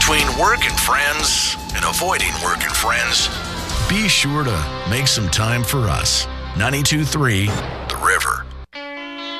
Between work and friends and avoiding work and friends, be sure to make some time for us. 92.3